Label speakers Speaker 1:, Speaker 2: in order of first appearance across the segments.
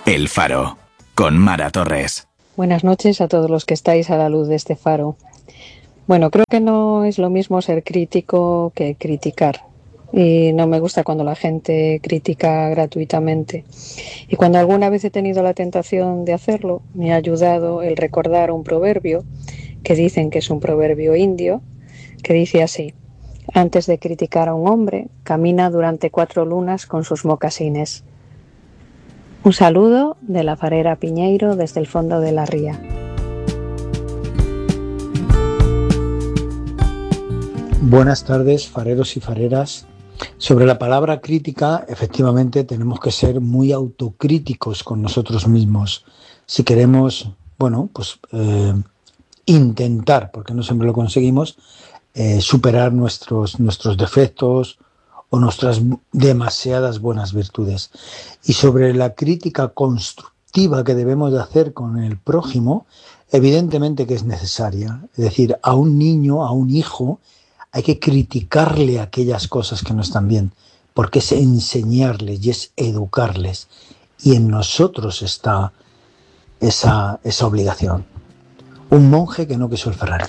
Speaker 1: El Faro, con Mara Torres.
Speaker 2: Buenas noches a todos los que estáis a la luz de este faro. Bueno, creo que no es lo mismo ser crítico que criticar. Y no me gusta cuando la gente critica gratuitamente. Y cuando alguna vez he tenido la tentación de hacerlo, me ha ayudado el recordar un proverbio, que dicen que es un proverbio indio, que dice así: antes de criticar a un hombre, camina durante 4 lunas con sus mocasines. Un saludo de la farera Piñeiro desde el fondo de la ría.
Speaker 3: Buenas tardes, fareros y fareras. Sobre la palabra crítica, efectivamente tenemos que ser muy autocríticos con nosotros mismos. Si queremos, intentar, porque no siempre lo conseguimos, superar nuestros defectos o nuestras demasiadas buenas virtudes. Y sobre la crítica constructiva que debemos de hacer con el prójimo, evidentemente que es necesaria. Es decir, a un niño, a un hijo, hay que criticarle aquellas cosas que no están bien, porque es enseñarles y es educarles. Y en nosotros está esa obligación. Un monje que no quiso el Ferrari.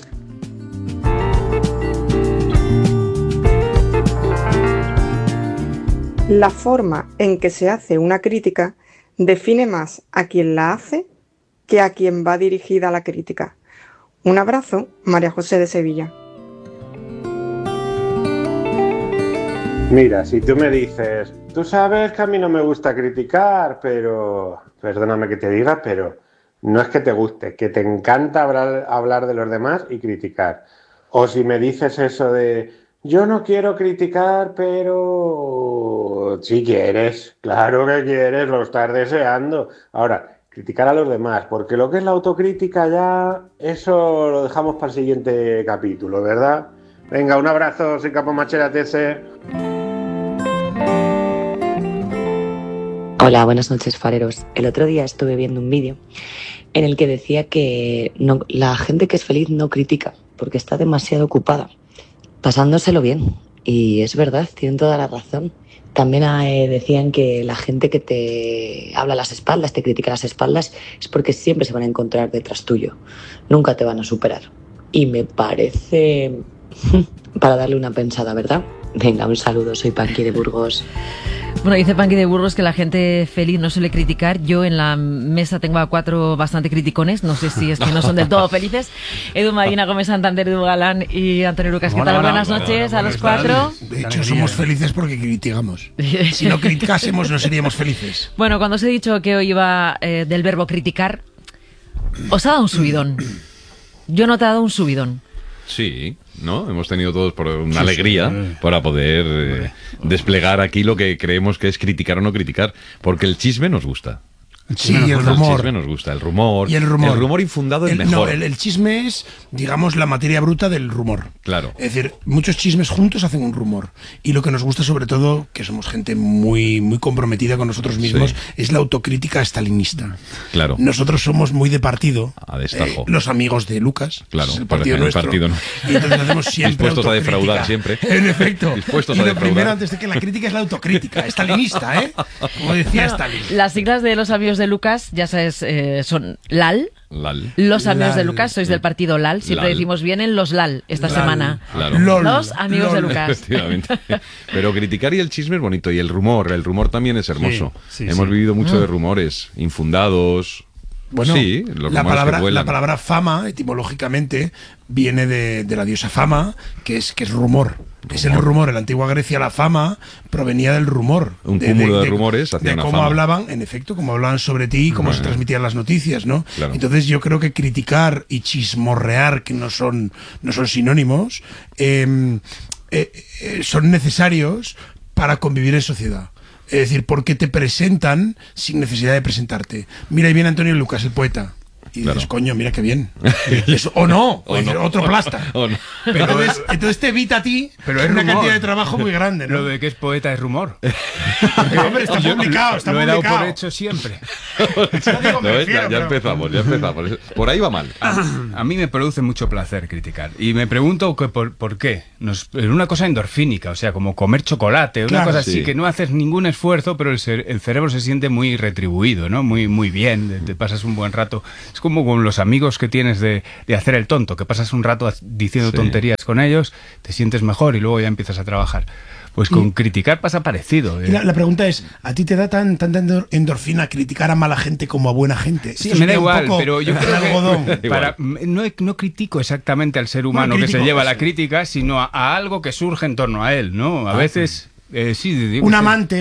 Speaker 4: La forma en que se hace una crítica define más a quien la hace que a quien va dirigida la crítica. Un abrazo, María José de Sevilla.
Speaker 5: Mira, si tú me dices, tú sabes que a mí no me gusta criticar, pero, perdóname que te diga, pero no es que te guste, que te encanta hablar de los demás y criticar. O si me dices eso de, yo no quiero criticar, pero sí quieres, claro que quieres, lo estás deseando. Ahora, criticar a los demás, porque lo que es la autocrítica ya, eso lo dejamos para el siguiente capítulo, ¿verdad? Venga, un abrazo, soy Capo Machera Tese.
Speaker 6: Hola, buenas noches, fareros. El otro día estuve viendo un vídeo en el que decía que la gente que es feliz no critica porque está demasiado ocupada, pasándoselo bien. Y es verdad, tienen toda la razón. También decían que la gente que te habla a las espaldas, te critica a las espaldas, es porque siempre se van a encontrar detrás tuyo. Nunca te van a superar. Y me parece para darle una pensada, ¿verdad? Venga, un saludo, soy Panqui de Burgos.
Speaker 7: Bueno, dice Panqui de Burgos que la gente feliz no suele criticar. Yo en la mesa tengo a 4 bastante criticones. No sé si es que no son del todo felices. Edu Medina, Gómez Santander, Edu Galán y Antonio Lucas. ¿Qué tal? Buenas noches a los 4.
Speaker 8: De hecho, somos felices porque criticamos. Si no criticásemos, no seríamos felices.
Speaker 7: Bueno, cuando os he dicho que hoy iba del verbo criticar, os ha dado un subidón. Yo no te he dado un subidón.
Speaker 9: Sí, ¿no? Hemos tenido todos por una alegría para poder desplegar aquí lo que creemos que es criticar o no criticar, porque el chisme nos gusta.
Speaker 8: Sí, el rumor.
Speaker 9: El chisme nos gusta, el rumor.
Speaker 8: Y el rumor.
Speaker 9: El rumor infundado es mejor.
Speaker 8: No, el chisme es, digamos, la materia bruta del rumor.
Speaker 9: Claro.
Speaker 8: Es decir, muchos chismes juntos hacen un rumor. Y lo que nos gusta, sobre todo, que somos gente muy, muy comprometida con nosotros mismos, es la autocrítica stalinista.
Speaker 9: Claro.
Speaker 8: Nosotros somos muy de partido.
Speaker 9: A destajo.
Speaker 8: Los amigos de Lucas.
Speaker 9: Claro,
Speaker 8: es el partido nuestro.
Speaker 9: Partido no.
Speaker 8: Y entonces hacemos siempre
Speaker 9: dispuestos a defraudar siempre.
Speaker 8: En efecto.
Speaker 9: Dispuestos
Speaker 8: y
Speaker 9: a
Speaker 8: lo
Speaker 9: defraudar.
Speaker 8: primero antes de que la crítica es la autocrítica, stalinista, ¿eh? Como decía Stalin.
Speaker 7: Las siglas de los amigos de Lucas, ya sabes, son LAL.
Speaker 9: LAL.
Speaker 7: Los amigos de Lucas, sois del partido LAL. Siempre decimos vienen los LAL esta semana.
Speaker 9: Claro.
Speaker 7: Los amigos de Lucas.
Speaker 9: Efectivamente. Pero criticar y el chisme es bonito. Y el rumor también es hermoso.
Speaker 8: Sí,
Speaker 9: Hemos vivido mucho de rumores infundados.
Speaker 8: Bueno,
Speaker 9: sí, los
Speaker 8: la
Speaker 9: rumores
Speaker 8: la palabra fama, etimológicamente, viene de la diosa Fama, que es rumor. Es el rumor. En la antigua Grecia la fama provenía del rumor.
Speaker 9: Un cúmulo de rumores hacia una
Speaker 8: cómo
Speaker 9: fama.
Speaker 8: Hablaban, en efecto, cómo hablaban sobre ti y cómo se transmitían las noticias, ¿no?
Speaker 9: Claro.
Speaker 8: Entonces yo creo que criticar y chismorrear, que no son sinónimos, son necesarios para convivir en sociedad. Es decir, porque te presentan sin necesidad de presentarte. Mira, ahí viene Antonio Lucas, el poeta. Y dices, coño, mira qué bien. O no, otro plasta.
Speaker 9: No.
Speaker 8: Pero entonces te evita a ti una cantidad de trabajo muy grande, ¿no?
Speaker 10: Lo de que es poeta es rumor.
Speaker 8: Hombre, está publicado,
Speaker 10: lo he dado por hecho siempre.
Speaker 9: Ya empezamos. Por ahí va mal.
Speaker 10: A mí me produce mucho placer criticar. Y me pregunto por qué. Es una cosa endorfínica, o sea, como comer chocolate, una cosa así, que no haces ningún esfuerzo, pero el cerebro se siente muy retribuido, ¿no? Muy bien, te pasas un buen rato. Es como con los amigos que tienes de hacer el tonto, que pasas un rato diciendo tonterías con ellos, te sientes mejor y luego ya empiezas a trabajar. Pues con criticar pasa parecido.
Speaker 8: Y la pregunta es, ¿a ti te da tanta endorfina criticar a mala gente como a buena gente?
Speaker 10: Sí, me da igual, pero yo creo que no critico exactamente al ser humano que se lleva la crítica, sino a algo que surge en torno a él, ¿no? A veces...
Speaker 8: un amante.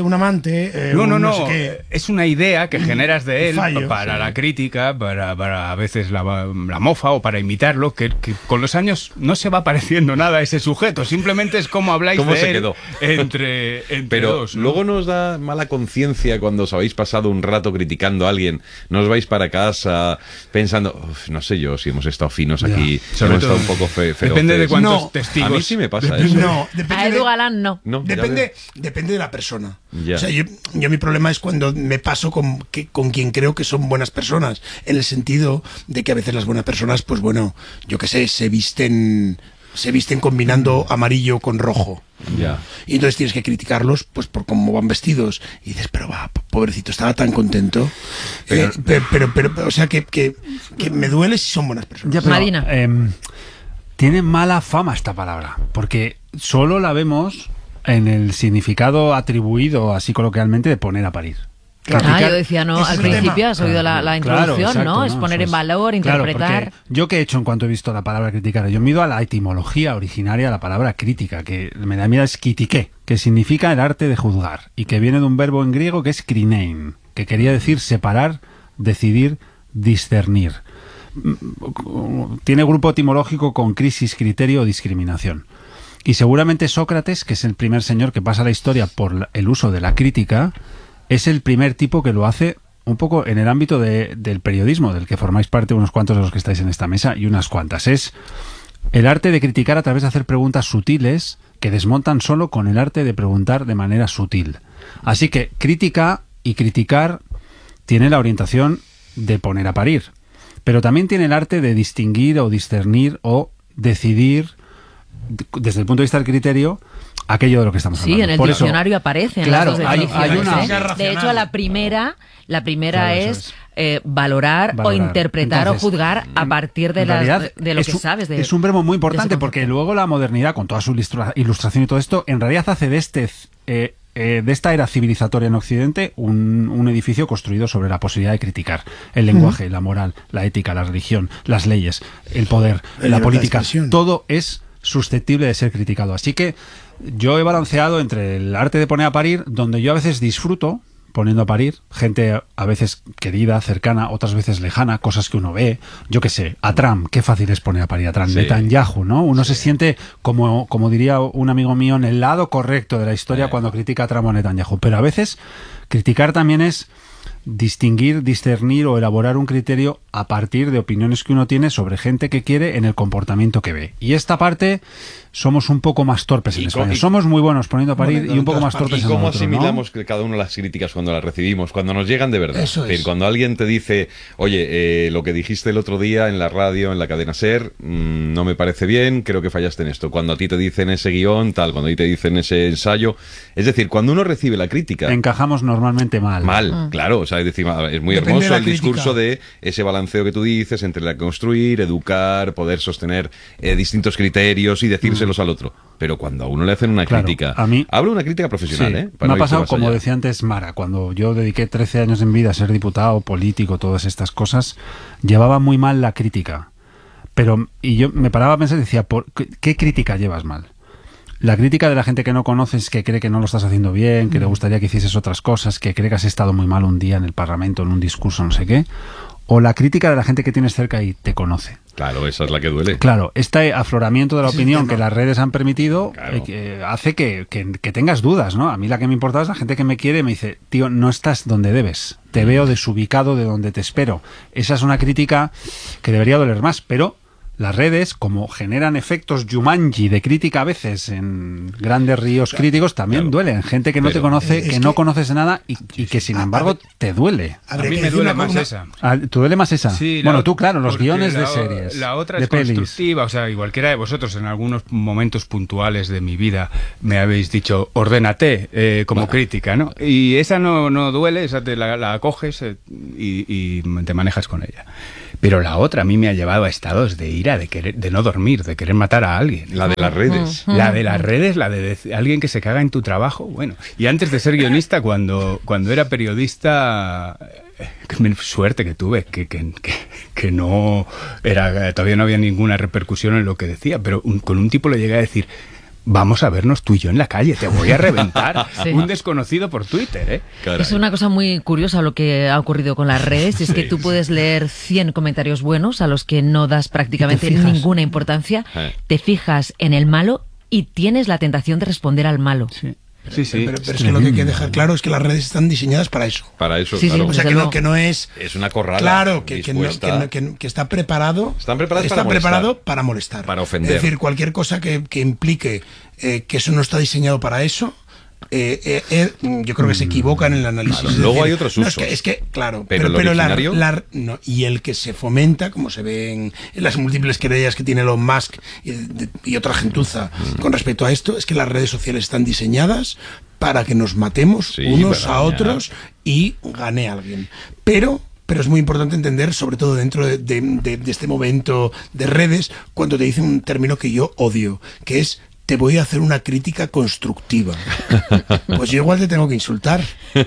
Speaker 10: No sé qué. Es una idea que generas de él para la crítica, para a veces la mofa o para imitarlo, que con los años no se va pareciendo nada a ese sujeto, simplemente es como habláis
Speaker 9: ¿Cómo
Speaker 10: de
Speaker 9: se
Speaker 10: él
Speaker 9: quedó?
Speaker 10: entre
Speaker 9: Pero
Speaker 10: dos, ¿no?
Speaker 9: luego nos da mala conciencia cuando os habéis pasado un rato criticando a alguien, no os vais para casa pensando, no sé yo si hemos estado finos aquí, hemos estado un poco feroces.
Speaker 10: Depende de cuántos testigos.
Speaker 9: A mí sí me pasa eso.
Speaker 8: No,
Speaker 7: a Edu Galán no.
Speaker 8: Depende de la persona.
Speaker 9: Ya.
Speaker 8: O sea, yo mi problema es cuando me paso con quien creo que son buenas personas, en el sentido de que a veces las buenas personas, pues bueno, yo qué sé, se visten combinando amarillo con rojo.
Speaker 9: Ya.
Speaker 8: Y entonces tienes que criticarlos pues por cómo van vestidos. Y dices, pero pobrecito, estaba tan contento. Pero o sea, que me duele si son buenas personas.
Speaker 11: Ya, pero,
Speaker 7: Marina.
Speaker 11: Tiene mala fama esta palabra, porque solo la vemos en el significado atribuido, así coloquialmente, de poner a parir.
Speaker 7: Yo decía, no, al principio has oído la introducción,
Speaker 11: exacto,
Speaker 7: ¿no? Es poner en valor, interpretar.
Speaker 11: Yo que he hecho en cuanto he visto la palabra criticar, yo me he ido a la etimología originaria de la palabra crítica, que me da miedo, es kritiké, que significa el arte de juzgar, y que viene de un verbo en griego que es krinein, que quería decir separar, decidir, discernir. Tiene grupo etimológico con crisis, criterio o discriminación. Y seguramente Sócrates, que es el primer señor que pasa la historia por el uso de la crítica, es el primer tipo que lo hace un poco en el ámbito del periodismo, del que formáis parte unos cuantos de los que estáis en esta mesa y unas cuantas. Es el arte de criticar a través de hacer preguntas sutiles que desmontan solo con el arte de preguntar de manera sutil. Así que crítica y criticar tiene la orientación de poner a parir, pero también tiene el arte de distinguir o discernir o decidir desde el punto de vista del criterio aquello de lo que estamos hablando.
Speaker 7: Sí, en el diccionario aparecen las dos definiciones. De hecho, la primera es valorar o interpretar. Entonces, o juzgar a partir de lo que sabes.
Speaker 11: Es un verbo muy importante porque luego la modernidad, con toda su ilustración y todo esto, en realidad hace de esta era civilizatoria en Occidente un edificio construido sobre la posibilidad de criticar el lenguaje, la moral, la ética, la religión, las leyes, el poder, la política. Todo es susceptible de ser criticado. Así que yo he balanceado entre el arte de poner a parir, donde yo a veces disfruto poniendo a parir, gente a veces querida, cercana, otras veces lejana, cosas que uno ve, yo qué sé, a Trump, qué fácil es poner a parir a Trump, sí. Netanyahu, ¿no? Uno se siente, como diría un amigo mío, en el lado correcto de la historia cuando critica a Trump o Netanyahu, pero a veces criticar también es distinguir, discernir o elaborar un criterio a partir de opiniones que uno tiene sobre gente que quiere en el comportamiento que ve. Y esta parte somos un poco más torpes en España. Somos muy buenos poniendo a parir y un poco más torpes en el otro, ¿no? ¿Y cómo asimilamos
Speaker 9: cada uno las críticas cuando las recibimos? Cuando nos llegan de verdad.
Speaker 8: Eso es.
Speaker 9: Es decir, cuando alguien te dice, oye, lo que dijiste el otro día en la radio, en la cadena SER, no me parece bien, creo que fallaste en esto. Cuando a ti te dicen ese guión, tal, cuando a ti te dicen ese ensayo. Es decir, cuando uno recibe la crítica...
Speaker 11: Encajamos normalmente mal.
Speaker 9: Claro. O sea, es decir, es muy hermoso el discurso de ese balanceo que tú dices entre la construir, educar, poder sostener distintos criterios y decírselos al otro. Pero cuando a uno le hacen una crítica, hablo de una crítica profesional,
Speaker 11: me ha pasado, como decía antes Mara, cuando yo dediqué 13 años en vida a ser diputado, político, todas estas cosas, llevaba muy mal la crítica. Y yo me paraba a pensar y decía, ¿qué crítica llevas mal? La crítica de la gente que no conoces, que cree que no lo estás haciendo bien, que le gustaría que hicieses otras cosas, que cree que has estado muy mal un día en el Parlamento, en un discurso, no sé qué, o la crítica de la gente que tienes cerca y te conoce.
Speaker 9: Claro, esa es la que duele.
Speaker 11: Claro, este afloramiento de la
Speaker 8: Es el
Speaker 11: opinión
Speaker 8: tema.
Speaker 11: que las redes han permitido
Speaker 9: Claro.
Speaker 11: hace que tengas dudas, ¿no? A mí la que me importa es la gente que me quiere y me dice, tío, no estás donde debes, te veo desubicado de donde te espero. Esa es una crítica que debería doler más, pero las redes, como generan efectos Jumanji de crítica a veces en grandes ríos críticos, también duelen. Gente que no te conoce, que no conoces de nada y que sin embargo te duele.
Speaker 10: A mí me duele más esa.
Speaker 11: ¿Tú duele más esa?
Speaker 10: Sí,
Speaker 11: bueno, tú, claro, los guiones de
Speaker 10: la
Speaker 11: series.
Speaker 10: La otra
Speaker 11: de
Speaker 10: es
Speaker 11: pelis.
Speaker 10: constructiva, o sea, y cualquiera de vosotros en algunos momentos puntuales de mi vida me habéis dicho, ordénate como crítica, ¿no? Y esa no duele, esa te la coges y te manejas con ella. Pero la otra a mí me ha llevado a estados de ira, de no dormir, de querer matar a alguien.
Speaker 9: La de las redes.
Speaker 10: La de las redes, la de alguien que se caga en tu trabajo. Bueno, y antes de ser guionista, cuando era periodista, suerte que tuve, que no era, todavía no había ninguna repercusión en lo que decía, pero con un tipo le llegué a decir, vamos a vernos tú y yo en la calle, te voy a reventar.
Speaker 7: Sí.
Speaker 10: Un desconocido por Twitter, ¿eh?
Speaker 7: Es una cosa muy curiosa lo que ha ocurrido con las redes, es que tú puedes leer 100 comentarios buenos a los que no das prácticamente ninguna importancia, te fijas en el malo y tienes la tentación de responder al malo.
Speaker 10: Sí.
Speaker 8: Pero es que lo que hay que dejar claro es que las redes están diseñadas para eso.
Speaker 9: Para eso,
Speaker 7: Sí,
Speaker 9: claro.
Speaker 8: O sea, que no es...
Speaker 9: Es una corrala.
Speaker 8: Claro, que
Speaker 9: dispuesta.
Speaker 8: está preparado.
Speaker 9: Están preparadas
Speaker 8: está
Speaker 9: para molestar.
Speaker 8: preparado para molestar.
Speaker 9: Para ofender.
Speaker 8: Es decir, cualquier cosa que implique que eso no está diseñado para eso, yo creo que se equivocan en el análisis.
Speaker 9: Claro,
Speaker 8: Es
Speaker 9: luego
Speaker 8: decir,
Speaker 9: hay otros
Speaker 8: no,
Speaker 9: usos.
Speaker 8: es que claro,
Speaker 9: Pero el originario...
Speaker 8: y el que se fomenta, como se ve en las múltiples querellas que tiene Elon Musk y otra gentuza con respecto a esto, es que las redes sociales están diseñadas para que nos matemos unos
Speaker 9: para
Speaker 8: a otros y gane alguien. Pero es muy importante entender, sobre todo dentro de este momento de redes, cuando te dicen un término que yo odio, que es: te voy a hacer una crítica constructiva. Pues yo igual te tengo que insultar.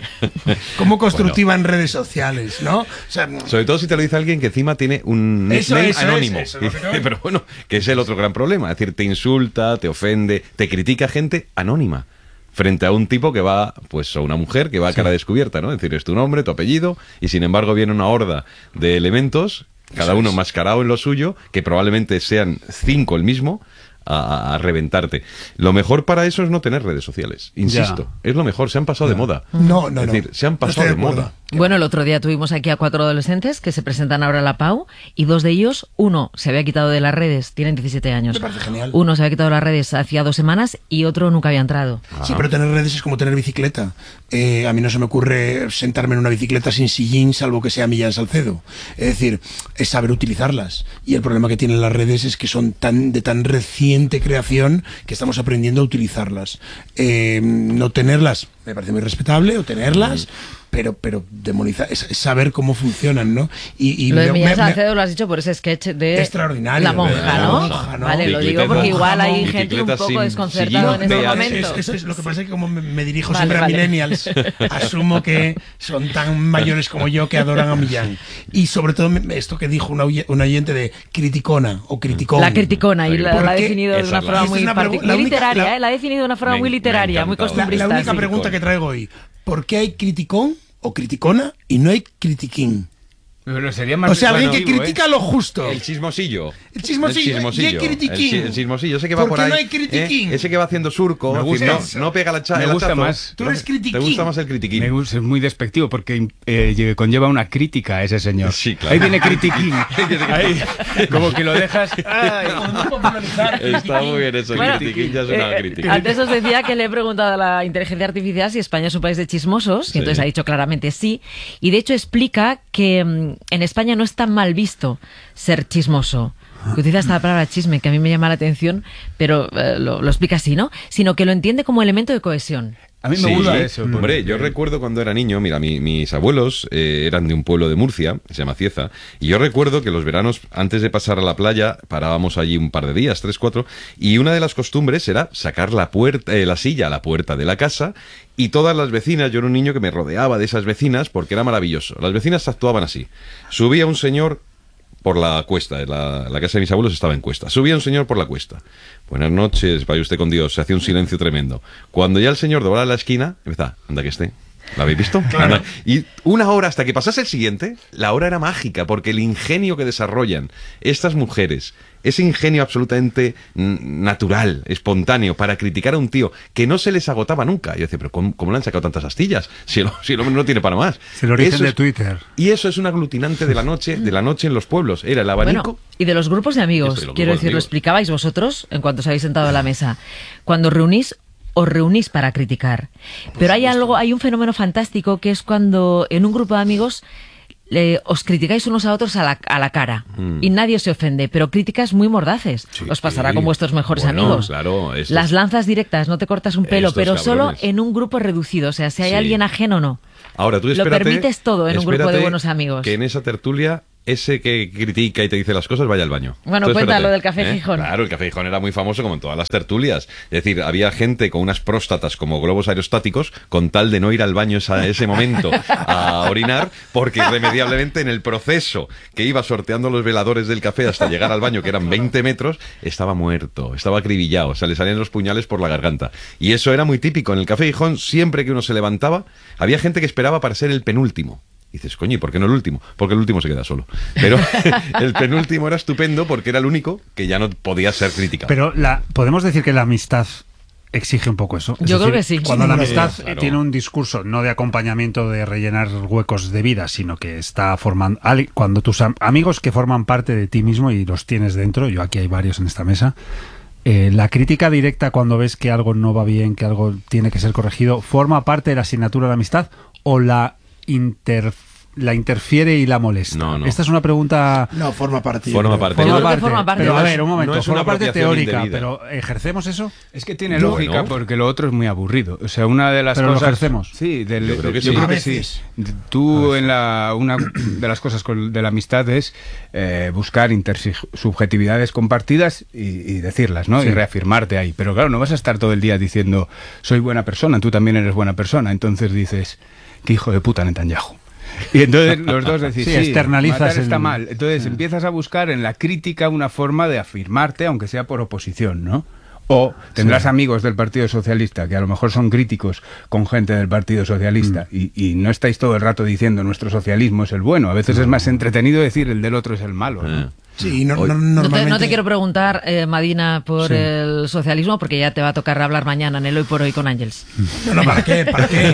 Speaker 8: ¿Cómo constructiva en redes sociales, no? O sea,
Speaker 9: sobre todo si te lo dice alguien que encima tiene un nickname anónimo. Pero bueno, que es el otro gran problema. Es decir, te insulta, te ofende, te critica gente anónima. Frente a un tipo que va, pues a una mujer que va a cara descubierta, ¿no? Es decir, es tu nombre, tu apellido, y sin embargo viene una horda de elementos, cada uno mascarado en lo suyo, que probablemente sean 5 el mismo, a reventarte. Lo mejor para eso es no tener redes sociales, insisto. Es lo mejor, se han pasado de moda.
Speaker 8: No.
Speaker 9: Es decir, se han pasado de moda.
Speaker 7: Bueno, el otro día tuvimos aquí a 4 adolescentes que se presentan ahora a la PAU y 2 de ellos, uno se había quitado de las redes, tienen 17 años.
Speaker 8: Me parece genial.
Speaker 7: Uno se había quitado de las redes hacía 2 semanas y otro nunca había entrado.
Speaker 8: Sí, pero tener redes es como tener bicicleta. A mí no se me ocurre sentarme en una bicicleta sin sillín, salvo que sea Millán Salcedo. Es decir, es saber utilizarlas. Y el problema que tienen las redes es que son de tan reciente creación que estamos aprendiendo a utilizarlas. No tenerlas me parece muy respetable, o tenerlas, pero demonizar, es saber cómo funcionan, ¿no? Y
Speaker 7: lo de Millán Salcedo lo has dicho por ese sketch de
Speaker 8: extraordinario,
Speaker 7: la monja, ¿no? Vale, lo digo porque igual hay gente un poco desconcertada en este momento.
Speaker 8: Eso es lo que pasa, es que como me dirijo siempre a millennials, asumo que son tan mayores como yo que adoran a Millán. Y sobre todo esto que dijo un oyente de criticona o criticón.
Speaker 7: La criticona, y la ha definido de una forma muy literaria, la ha definido de una forma muy literaria, muy costumbrista.
Speaker 8: La única pregunta que traigo hoy: ¿por qué hay criticón o criticona y no hay critiquín?
Speaker 10: Pero sería más,
Speaker 8: o sea, alguien que critica lo justo.
Speaker 9: El chismosillo.
Speaker 8: El chismosillo. Y hay critiquín.
Speaker 9: El chismosillo. Ese que va por ahí.
Speaker 8: No hay critiquín.
Speaker 9: Ese que va haciendo surco.
Speaker 10: Me gusta,
Speaker 9: no pega la
Speaker 10: me gusta más.
Speaker 8: Tú eres critiquín.
Speaker 9: Te gusta más el critiquín.
Speaker 10: Me gusta, es muy despectivo porque conlleva una crítica a ese señor.
Speaker 9: Sí, claro.
Speaker 10: Ahí viene critiquín. Ahí, como que lo dejas.
Speaker 9: Está muy bien eso. El critiquín ya es una crítica.
Speaker 7: Antes os decía que le he preguntado a la inteligencia artificial si España es un país de chismosos, y entonces ha dicho claramente sí. Y de hecho explica que en España no es tan mal visto ser chismoso. Utiliza esta palabra chisme, que a mí me llama la atención, pero lo explica así, ¿no? Sino que lo entiende como elemento de cohesión.
Speaker 10: A mí me gusta eso.
Speaker 9: Hombre, yo recuerdo cuando era niño, mira, mis abuelos eran de un pueblo de Murcia, se llama Cieza, y yo recuerdo que los veranos, antes de pasar a la playa, parábamos allí un par de días, 3, 4, y una de las costumbres era sacar la silla a la puerta de la casa, y todas las vecinas, yo era un niño que me rodeaba de esas vecinas porque era maravilloso. Las vecinas actuaban así. Subía un señor por la cuesta, la casa de mis abuelos estaba en cuesta. Subía un señor por la cuesta. Buenas noches, vaya usted con Dios. Se hacía un silencio tremendo. Cuando ya el señor doblaba la esquina, empezaba, anda que esté. ¿La habéis visto? Claro. Y una hora hasta que pasase el siguiente, la hora era mágica, porque el ingenio que desarrollan estas mujeres, ese ingenio absolutamente natural, espontáneo, para criticar a un tío que no se les agotaba nunca. Y yo decía, pero ¿cómo le han sacado tantas astillas? Si el hombre no tiene para más.
Speaker 11: Es el origen de Twitter.
Speaker 9: Y eso es un aglutinante de la noche en los pueblos. Era el abanico.
Speaker 7: Bueno, y de los grupos de amigos, quiero decir, lo explicabais vosotros en cuanto os habéis sentado a la mesa. Cuando os reunís para criticar. Pero hay un fenómeno fantástico que es cuando en un grupo de amigos os criticáis unos a otros a la cara y nadie se ofende, pero críticas muy mordaces. Sí, os pasará con vuestros mejores amigos.
Speaker 9: Claro,
Speaker 7: las lanzas directas, no te cortas un pelo, pero cabrones. Solo en un grupo reducido, o sea, si hay alguien ajeno o no.
Speaker 9: Ahora, tú espérate,
Speaker 7: lo permites todo en un grupo de buenos amigos.
Speaker 9: Que en esa tertulia ese que critica y te dice las cosas vaya al baño.
Speaker 7: Bueno, cuenta lo del Café Gijón.
Speaker 9: Claro, el Café Gijón era muy famoso como en todas las tertulias. Es decir, había gente con unas próstatas como globos aerostáticos con tal de no ir al baño ese momento a orinar, porque irremediablemente en el proceso que iba sorteando los veladores del café hasta llegar al baño, que eran 20 metros, estaba muerto, estaba acribillado, o sea, le salían los puñales por la garganta. Y eso era muy típico. En el Café Gijón, siempre que uno se levantaba, había gente que esperaba para ser el penúltimo. Y dices, coño, ¿y por qué no el último? Porque el último se queda solo. Pero el penúltimo era estupendo porque era el único que ya no podía ser criticado.
Speaker 11: Pero podemos decir que la amistad exige un poco eso.
Speaker 7: Yo creo que sí.
Speaker 11: Cuando la amistad tiene un discurso no de acompañamiento, de rellenar huecos de vida, sino que está formando... Cuando tus amigos que forman parte de ti mismo y los tienes dentro, yo aquí hay varios en esta mesa, la crítica directa cuando ves que algo no va bien, que algo tiene que ser corregido, ¿forma parte de la asignatura de la amistad o la interfiere y la molesta?
Speaker 9: No.
Speaker 11: Esta es una pregunta...
Speaker 8: No, forma parte.
Speaker 9: Forma parte.
Speaker 11: Pero a ver, un momento,
Speaker 9: no es
Speaker 11: forma
Speaker 9: una
Speaker 11: parte teórica,
Speaker 9: indebida.
Speaker 11: pero ¿ejercemos eso?
Speaker 10: Es que tiene lógica, porque lo otro es muy aburrido. O sea, una de las
Speaker 11: pero
Speaker 10: cosas...
Speaker 11: ¿lo ejercemos?
Speaker 10: Sí,
Speaker 9: yo creo que sí.
Speaker 10: Yo creo que sí. Tú, una de las cosas de la amistad es buscar intersubjetividades compartidas y decirlas, ¿no? Sí. Y reafirmarte ahí. Pero claro, no vas a estar todo el día diciendo, soy buena persona, tú también eres buena persona. Entonces dices, qué hijo de puta Netanyahu. Y entonces los dos decís, sí,
Speaker 11: externalizas
Speaker 10: matar está mal. Entonces empiezas a buscar en la crítica una forma de afirmarte, aunque sea por oposición, ¿no? O tendrás amigos del Partido Socialista que a lo mejor son críticos con gente del Partido Socialista y no estáis todo el rato diciendo nuestro socialismo es el bueno. A veces es más entretenido decir el del otro es el malo, ¿no?
Speaker 8: Sí, normalmente...
Speaker 7: No te quiero preguntar, Madina, por el socialismo, porque ya te va a tocar hablar mañana en el Hoy por Hoy con Ángels.
Speaker 8: No, ¿para qué? ¿Para qué?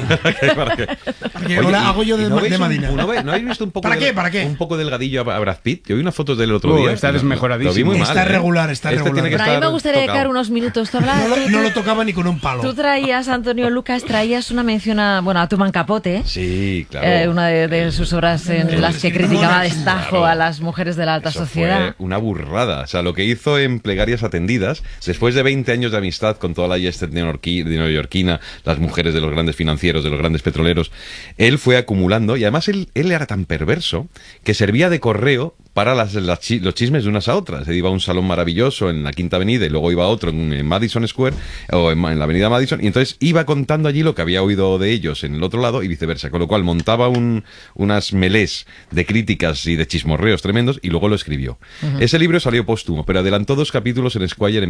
Speaker 9: Oye,
Speaker 8: ahora hago yo de Madina.
Speaker 9: ¿No habéis visto un poco
Speaker 8: ¿Para qué?
Speaker 9: un poco delgadillo a Brad Pitt? Yo vi una foto del otro día.
Speaker 10: Está desmejoradísimo.
Speaker 9: Lo vi muy mal,
Speaker 8: está regular.
Speaker 7: Pero a mí me gustaría dedicar unos minutos.
Speaker 8: No lo tocaba ni con un palo.
Speaker 7: Tú traías, Antonio Lucas, una mención a Truman Capote.
Speaker 9: Sí, claro.
Speaker 7: Una de sus obras en las que criticaba a destajo a las mujeres de la alta sociedad.
Speaker 9: Fue una burrada. O sea, lo que hizo en Plegarias Atendidas, después de 20 años de amistad con toda la yeste neoyorquina, las mujeres de los grandes financieros, de los grandes petroleros, él fue acumulando, y además él era tan perverso que servía de correo para los chismes de unas a otras. Él iba a un salón maravilloso en la Quinta Avenida y luego iba a otro en Madison Square o en la Avenida Madison, y entonces iba contando allí lo que había oído de ellos en el otro lado y viceversa, con lo cual montaba unas melés de críticas y de chismorreos tremendos y luego lo escribió. Ese libro salió póstumo, pero adelantó 2 capítulos en Esquire en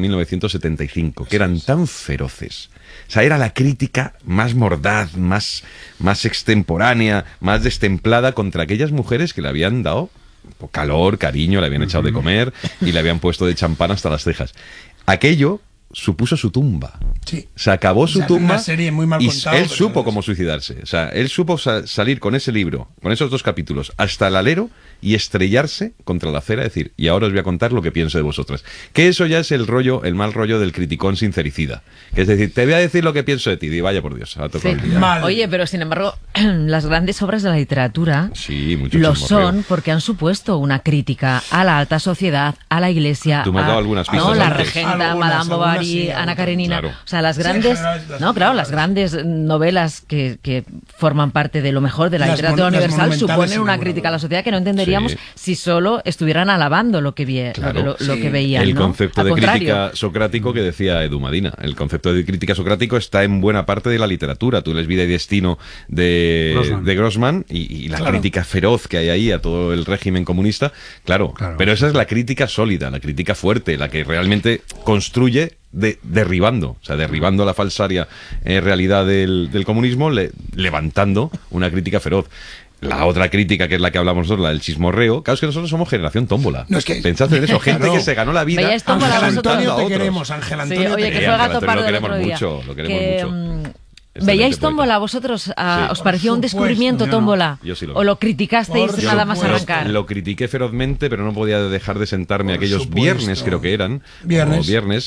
Speaker 9: 1975, que eran tan feroces. O sea, era la crítica más mordaz, más extemporánea, más destemplada contra aquellas mujeres que le habían dado calor, cariño, le habían echado de comer y le habían puesto de champán hasta las cejas. Aquello supuso su tumba.
Speaker 8: Sí.
Speaker 9: Se acabó su tumba,
Speaker 8: una serie muy mal
Speaker 9: y
Speaker 8: contado,
Speaker 9: él supo cómo suicidarse. O sea, él supo salir con ese libro, con esos 2 capítulos, hasta el alero y estrellarse contra la acera, decir, y ahora os voy a contar lo que pienso de vosotras. Que eso ya es el mal rollo del criticón sincericida. Que es decir, te voy a decir lo que pienso de ti. Y vaya por Dios, ha tocado el día.
Speaker 7: Oye, pero sin embargo, las grandes obras de la literatura lo son porque han supuesto una crítica a la alta sociedad, a la Iglesia,
Speaker 9: tú me has dado algunas pistas
Speaker 7: la
Speaker 9: antes.
Speaker 7: regenta, Madame Bovary, Ana Karenina.
Speaker 9: Claro.
Speaker 7: O sea, las grandes, las grandes novelas que forman parte de lo mejor de la literatura universal suponen una crítica a la sociedad que no entenderíamos si solo estuvieran alabando lo que veían.
Speaker 9: El concepto de crítica socrático que decía Edu Madina. El concepto de crítica socrático está en buena parte de la literatura. Tú lees Vida y Destino de Grossman y la crítica feroz que hay ahí a todo el régimen comunista. Claro. Pero esa es la crítica sólida, la crítica fuerte, la que realmente construye derribando la falsaria realidad del comunismo, levantando una crítica feroz. La otra crítica, que es la que hablamos nosotros, la del chismorreo, claro, es que nosotros somos generación tómbola.
Speaker 8: No, es que...
Speaker 9: Pensad en eso, gente que se ganó la vida.
Speaker 7: ¿Veíais tómbola vosotros?
Speaker 8: Antonio te queremos, Ángel Antonio.
Speaker 7: Sí, oye, que fue gato pardo el otro día.
Speaker 9: Lo queremos mucho.
Speaker 7: ¿Veíais tómbola vosotros? ¿Os pareció un descubrimiento tómbola?
Speaker 9: Yo sí lo vi.
Speaker 7: ¿O lo criticasteis nada más arrancar?
Speaker 9: Lo critiqué ferozmente, pero no podía dejar de sentarme aquellos viernes, creo que eran. Viernes.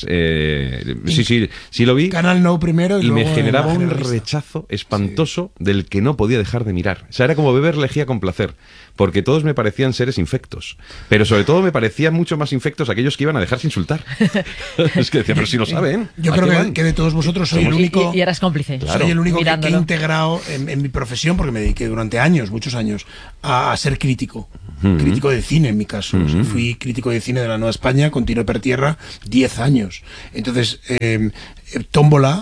Speaker 9: Sí lo vi.
Speaker 8: Canal No primero
Speaker 9: y me generaba un rechazo espantoso del que no podía dejar de mirar. O sea, era como beber lejía con placer, porque todos me parecían seres infectos. Pero sobre todo me parecían mucho más infectos aquellos que iban a dejarse insultar. Es que decía, pero si lo saben.
Speaker 8: Yo creo que de todos vosotros soy el único...
Speaker 7: Y eras cómplice.
Speaker 8: Claro. Soy el único que he integrado en mi profesión, porque me dediqué durante muchos años, a ser crítico. Crítico de cine, en mi caso. O sea, fui crítico de cine de la Nueva España, con Tiro per Tierra, 10 años. Entonces, Tómbola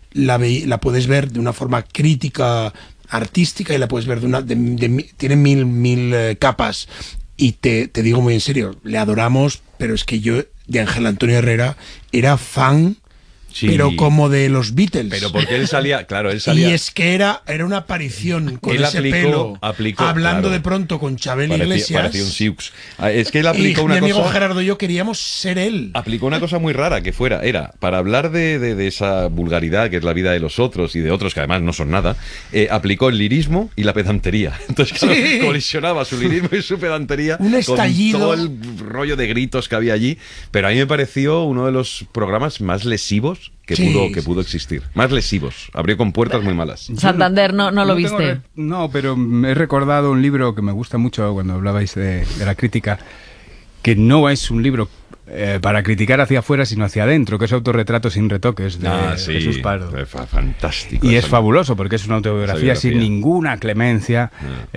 Speaker 8: la puedes ver de una forma crítica, artística, y la puedes ver tiene mil capas. Y te digo muy en serio, le adoramos, pero es que yo de Ángel Antonio Herrera era fan. Sí. Pero como de los Beatles.
Speaker 9: Pero porque él salía.
Speaker 8: Y es que era una aparición con ese pelo, hablando de pronto con Chabel Iglesias.
Speaker 9: Parecía un Siux. Es que él aplicó una cosa.
Speaker 8: Mi amigo Gerardo y yo queríamos ser él.
Speaker 9: Aplicó una cosa muy rara, que era para hablar de esa vulgaridad que es la vida de los otros y de otros que además no son nada, aplicó el lirismo y la pedantería. Entonces, claro, colisionaba su lirismo y su pedantería
Speaker 8: un estallido.
Speaker 9: Con todo el rollo de gritos que había allí. Pero a mí me pareció uno de los programas más lesivos que pudo existir. Más lesivos. Abrió con puertas muy malas.
Speaker 7: Santander, no lo viste.
Speaker 10: No, pero he recordado un libro que me gusta mucho cuando hablabais de la crítica, que no es un libro para criticar hacia afuera, sino hacia adentro, que es Autorretrato sin retoques, de Jesús Pardo.
Speaker 9: Fantástico.
Speaker 10: Y es fabuloso, porque es una autobiografía sin ninguna clemencia,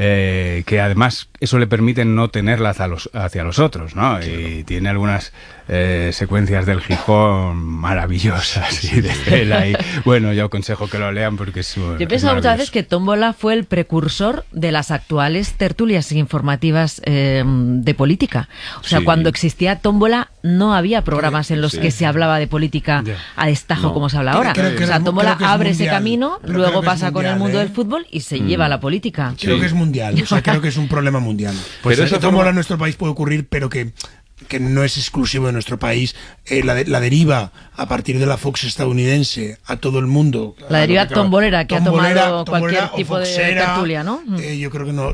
Speaker 10: que además eso le permite no tenerla hacia los otros, ¿no? Claro. Y tiene algunas secuencias del Gijón maravillosas y de Cela. Y bueno, yo aconsejo que lo lean porque es
Speaker 7: Yo he pensado muchas veces que Tómbola fue el precursor de las actuales tertulias informativas de política. O sea, cuando existía Tómbola no había programas en los que se hablaba de política a destajo como se habla ahora. O sea, Tómbola abre ese camino, luego pasa con el mundo del fútbol y se lleva a la política.
Speaker 8: Creo que es mundial, o sea, creo que es un problema mundial. Pues eso Tómbola en nuestro país puede ocurrir, pero que no es exclusivo de nuestro país. La deriva a partir de la Fox estadounidense a todo el mundo.
Speaker 7: La deriva tombolera que ha tomado cualquier tipo de tertulia, ¿no?
Speaker 8: Yo creo que no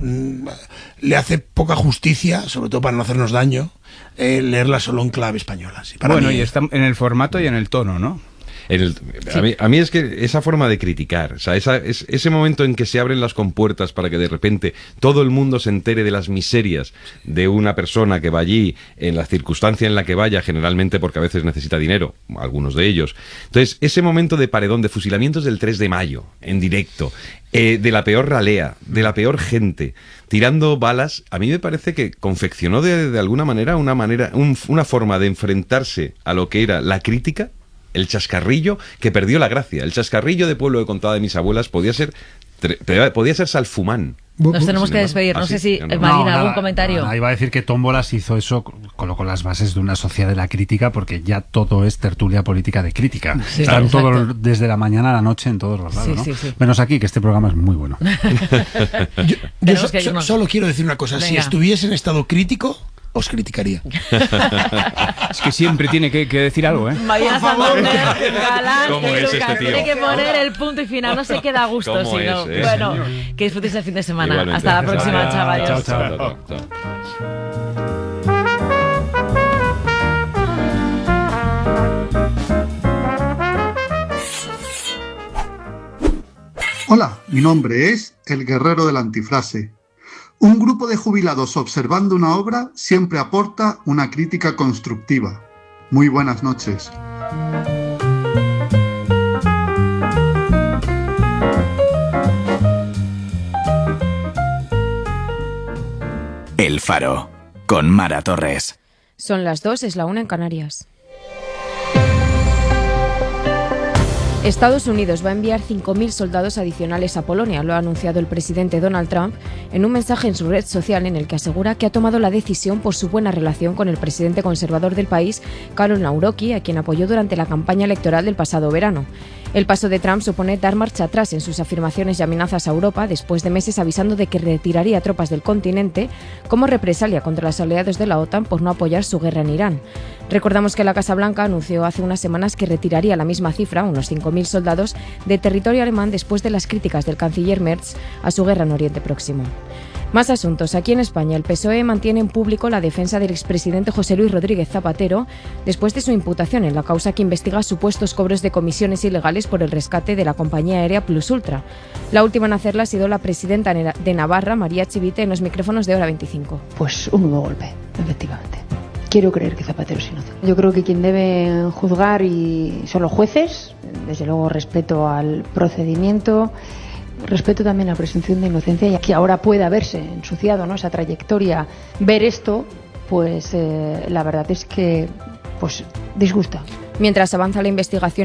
Speaker 8: le hace poca justicia, sobre todo para no hacernos daño, leerla solo en clave española. Sí,
Speaker 10: y está en el formato y en el tono, ¿no?
Speaker 9: A mí es que esa forma de criticar, o sea, ese momento en que se abren las compuertas para que de repente todo el mundo se entere de las miserias de una persona que va allí, en la circunstancia en la que vaya, generalmente porque a veces necesita dinero, algunos de ellos. Entonces, ese momento de paredón, de fusilamientos del 3 de mayo, en directo, de la peor ralea, de la peor gente, tirando balas, a mí me parece que confeccionó de alguna manera una forma de enfrentarse a lo que era la crítica. El chascarrillo que perdió la gracia. El chascarrillo de pueblo que contaba de mis abuelas podía ser Salfumán.
Speaker 7: Nos tenemos que despedir. No sé si Marina, algún comentario.
Speaker 11: Iba a decir que Tómbolas hizo eso, colocó las bases de una sociedad de la crítica, porque ya todo es tertulia política de crítica.
Speaker 7: Sí,
Speaker 11: están todos desde la mañana a la noche en todos los lados, ¿no?
Speaker 7: Sí.
Speaker 11: Menos aquí, que este programa es muy bueno.
Speaker 8: yo solo quiero decir una cosa. Venga. Si estuviese en estado crítico, os criticaría.
Speaker 10: Es que siempre tiene que decir algo, ¿eh?
Speaker 7: Marina Santander, Galán
Speaker 9: ¿Cómo es este tío?
Speaker 7: Tiene que poner el punto y final, no se queda a gusto, sino bueno, que disfrutéis el fin de semana. Igualmente. Hasta la próxima, chavales.
Speaker 9: Chao.
Speaker 12: Hola, mi nombre es El Guerrero de la Antifrase. Un grupo de jubilados observando una obra siempre aporta una crítica constructiva. Muy buenas noches.
Speaker 1: El Faro, con Mara Torres.
Speaker 13: Son las 2, es la 1 en Canarias. Estados Unidos va a enviar 5.000 soldados adicionales a Polonia, lo ha anunciado el presidente Donald Trump en un mensaje en su red social en el que asegura que ha tomado la decisión por su buena relación con el presidente conservador del país, Karol Nawrocki, a quien apoyó durante la campaña electoral del pasado verano. El paso de Trump supone dar marcha atrás en sus afirmaciones y amenazas a Europa, después de meses avisando de que retiraría tropas del continente como represalia contra los aliados de la OTAN por no apoyar su guerra en Irán. Recordamos que la Casa Blanca anunció hace unas semanas que retiraría la misma cifra, unos 5.000 soldados, de territorio alemán después de las críticas del canciller Merz a su guerra en Oriente Próximo. Más asuntos. Aquí en España, el PSOE mantiene en público la defensa del expresidente José Luis Rodríguez Zapatero después de su imputación en la causa que investiga supuestos cobros de comisiones ilegales por el rescate de la compañía aérea Plus Ultra. La última en hacerla ha sido la presidenta de Navarra, María Chivite, en los micrófonos de Hora 25.
Speaker 14: Pues un nuevo golpe, efectivamente. Quiero creer que Zapatero es inocente. Yo creo que quien debe juzgar son los jueces, desde luego respeto al procedimiento. Respeto también la presunción de inocencia y que ahora pueda haberse ensuciado, ¿no?, esa trayectoria. Ver esto, pues la verdad es que disgusta.
Speaker 13: Mientras avanza la investigación